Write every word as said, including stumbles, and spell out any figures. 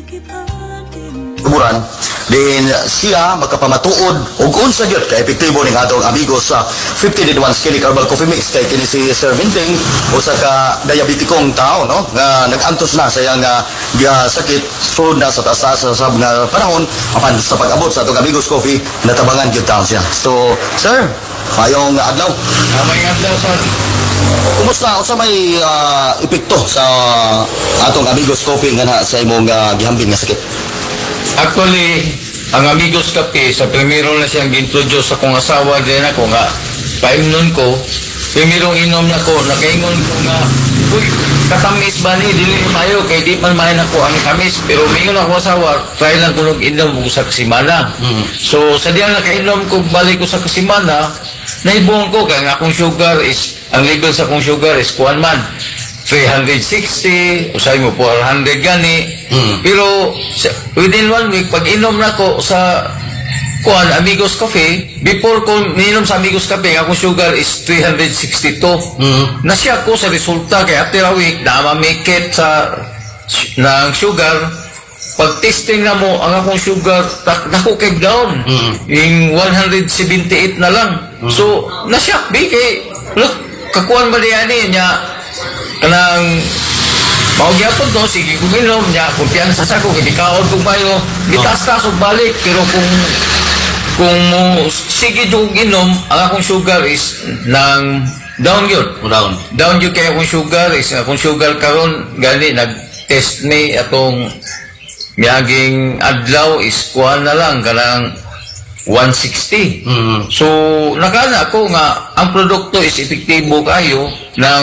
Tumuran, din siya magkapamatuod ug unsa gyud ka epektibo ning atong amigos sa fifteen in one Skinny Herbal Coffee Mix kay kini si Sir Minting usa ka diabetikong tao no nga nag-antos na sa iyang uh, sakit so na sa taas sa sab nga panahon apan sa pag-abot sa atong amigos coffee natabangan gyud taon siya. So sir, mayong adlaw. Mayong adlaw sir. Kumusta unsa may uh, epekto sa atong amigos coffee nga na sa imong uh, gihambing nga sakit? Actually, ang Amigos Cafe, sa primero na siyang introduce sa kong asawa din ako nga, paimnon ko, primerong inom na ko, nakaingon ko nga, uy, katamis ba ni, dili mayo, kay di man mahin ako ang tamis, pero mingon ako asawa, try lang ko nag-inom ko sa kasimana. Mm-hmm. So, sa diyan nakainom ko, balik ko sa kasimana, naibong ko, kaya nga akong sugar is, ang level sa akong sugar is kuwan man, three sixty, usay mo four hundred gani. Mm. Pero within one week, pag inom na ko sa kuan Amigos Cafe, before ko minom sa Amigos Cafe, akong sugar is three sixty-two. Mm. Nasya ko sa resulta, kaya after a week, namamikit sa ng sugar. Pag testing na mo, ang akong sugar, nakukig down. Mm. Yung one seventy-eight na lang. Mm. So, nasyak, bigay. Look, kakuan ba diyan niya, kanang maugyapon to, sige kung inom niya, kumpiyansa sa ko, hindi kaon kung mayo, itas-tas o balik, pero kung kung sige yung inom, ang akong sugar is nang down yun. Down. Down yun kaya akong sugar is, akong sugar karon gani, nag-test me atong miyaging adlaw is kuha na lang, kanang one sixty. Mm-hmm. So, nakala ko nga, ang produkto is epektibo kayo na